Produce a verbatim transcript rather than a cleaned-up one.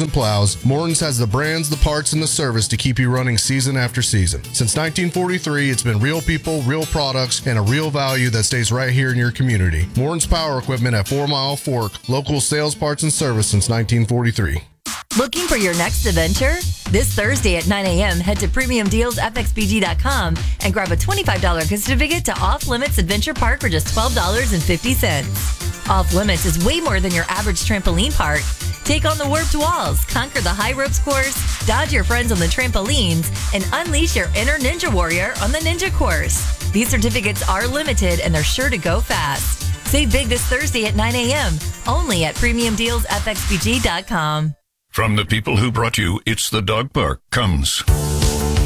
and plows, Morton's has the brands, the parts, and the service to keep you running season after season. Since nineteen forty-three, it's been real people, real products, and a real value that stays right here in your community. Morton's Power Equipment at Four Mile Fork, local sales, parts, and service since nineteen forty-three. Looking for your next adventure? This Thursday at nine a.m., head to premium deals f x b g dot com and grab a twenty-five dollars gift certificate to Off Limits Adventure Park for just twelve dollars and fifty cents. Off Limits is way more than your average trampoline park. Take on the warped walls, conquer the high ropes course, dodge your friends on the trampolines, and unleash your inner ninja warrior on the ninja course. These certificates are limited and they're sure to go fast. Save big this Thursday at nine a.m., only at premium deals f x b g dot com. From the people who brought you It's the Dog Park comes